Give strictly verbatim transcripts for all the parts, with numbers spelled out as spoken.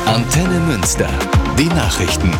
Antenne Münster. Die Nachrichten.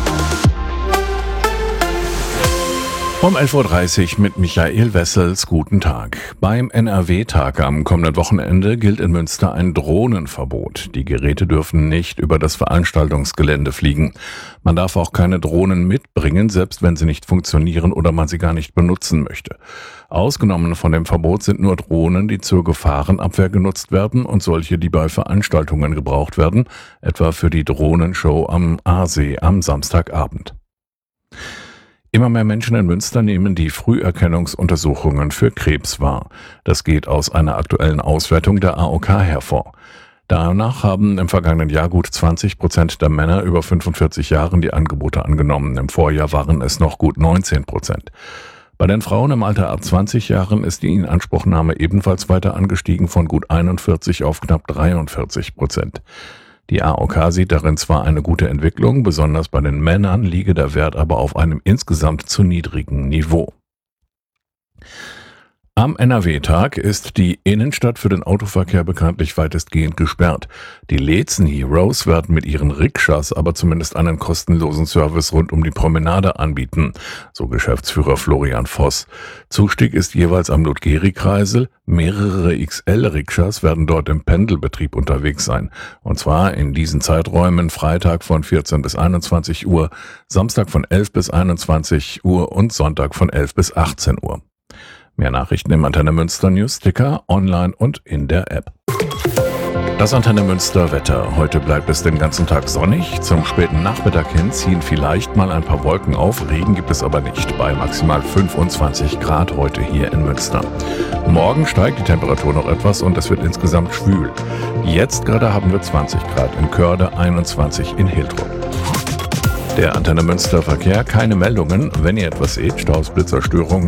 Um elf Uhr dreißig mit Michael Wessels. Guten Tag. Beim N R W-Tag am kommenden Wochenende gilt in Münster ein Drohnenverbot. Die Geräte dürfen nicht über das Veranstaltungsgelände fliegen. Man darf auch keine Drohnen mitbringen, selbst wenn sie nicht funktionieren oder man sie gar nicht benutzen möchte. Ausgenommen von dem Verbot sind nur Drohnen, die zur Gefahrenabwehr genutzt werden und solche, die bei Veranstaltungen gebraucht werden, etwa für die Drohnenshow am Aasee am Samstagabend. Immer mehr Menschen in Münster nehmen die Früherkennungsuntersuchungen für Krebs wahr. Das geht aus einer aktuellen Auswertung der A O K hervor. Danach haben im vergangenen Jahr gut zwanzig Prozent der Männer über fünfundvierzig Jahren die Angebote angenommen. Im Vorjahr waren es noch gut neunzehn Prozent. Bei den Frauen im Alter ab zwanzig Jahren ist die Inanspruchnahme ebenfalls weiter angestiegen von gut einundvierzig auf knapp dreiundvierzig Prozent. Die A O K sieht darin zwar eine gute Entwicklung, besonders bei den Männern liege der Wert aber auf einem insgesamt zu niedrigen Niveau. Am N R W-Tag ist die Innenstadt für den Autoverkehr bekanntlich weitestgehend gesperrt. Die Leetzen Heroes werden mit ihren Rikschas aber zumindest einen kostenlosen Service rund um die Promenade anbieten, so Geschäftsführer Florian Voss. Zustieg ist jeweils am Ludgeri-Kreisel. Mehrere X L-Rikschas werden dort im Pendelbetrieb unterwegs sein. Und zwar in diesen Zeiträumen Freitag von vierzehn bis einundzwanzig Uhr, Samstag von elf bis einundzwanzig Uhr und Sonntag von elf bis achtzehn Uhr. Mehr Nachrichten im Antenne Münster Newsticker, online und in der App. Das Antenne Münster Wetter. Heute bleibt es den ganzen Tag sonnig. Zum späten Nachmittag hin ziehen vielleicht mal ein paar Wolken auf. Regen gibt es aber nicht. Bei maximal fünfundzwanzig Grad heute hier in Münster. Morgen steigt die Temperatur noch etwas und es wird insgesamt schwül. Jetzt gerade haben wir zwanzig Grad in Körde, einundzwanzig in Hiltrup. Der Antenne Münster Verkehr, keine Meldungen. Wenn ihr etwas seht, Staus, Blitzerstörungen,